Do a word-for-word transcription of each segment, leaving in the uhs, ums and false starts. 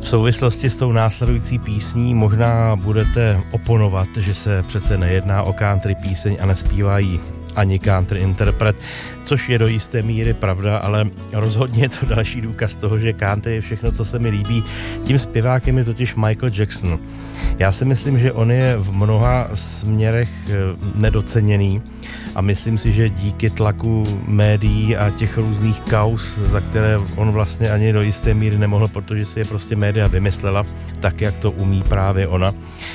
V souvislosti s tou následující písní možná budete oponovat, že se přece nejedná o country píseň a nespívají ani country interpret, což je do jisté míry pravda, ale rozhodně je to další důkaz toho, že country je všechno, co se mi líbí. Tím zpěvákem je totiž Michael Jackson. Já si myslím, že on je v mnoha směrech nedoceněný a myslím si, že díky tlaku médií a těch různých kauz, za které on vlastně ani do jisté míry nemohl, protože si je prostě média vymyslela, tak jak to umí právě ona,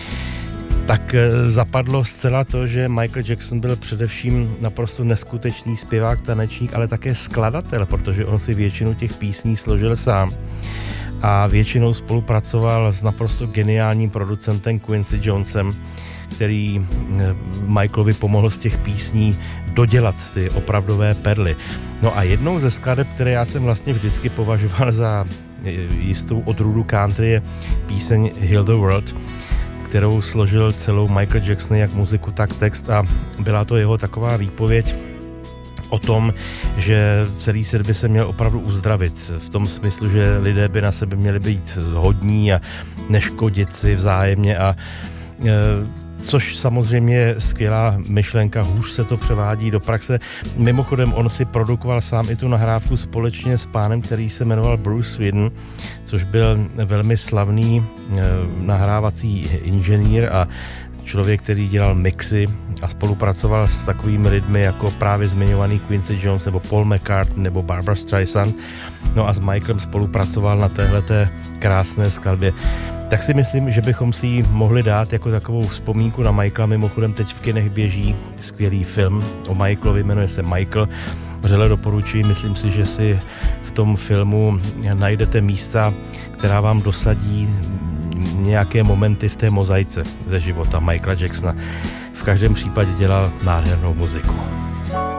tak zapadlo zcela to, že Michael Jackson byl především naprosto neskutečný zpěvák, tanečník, ale také skladatel, protože on si většinu těch písní složil sám a většinou spolupracoval s naprosto geniálním producentem Quincy Jonesem, který Michaelovi pomohl z těch písní dodělat ty opravdové perly. No a jednou ze skladeb, které já jsem vlastně vždycky považoval za jistou odrůdu country, je píseň Heal the World, kterou složil celou Michael Jackson, jak muziku, tak text, a byla to jeho taková výpověď o tom, že celý svět by se měl opravdu uzdravit, v tom smyslu, že lidé by na sebe měli být hodní a neškodit si vzájemně, a e, což samozřejmě je skvělá myšlenka, hůř se to převádí do praxe. Mimochodem, on si produkoval sám i tu nahrávku společně s pánem, který se jmenoval Bruce Sweden, což byl velmi slavný eh, nahrávací inženýr a člověk, který dělal mixy a spolupracoval s takovými lidmi jako právě zmiňovaný Quincy Jones nebo Paul McCartney nebo Barbra Streisand. No a s Michaelem spolupracoval na téhleté krásné skladbě. Tak si myslím, že bychom si ji mohli dát jako takovou vzpomínku na Michaela. Mimochodem teď v kinech běží skvělý film o Michaelovi, jmenuje se Michael. Vřele doporučuji, myslím si, že si v tom filmu najdete místa, která vám dosadí nějaké momenty v té mozaice ze života Michaela Jacksona. V každém případě dělal nádhernou muziku.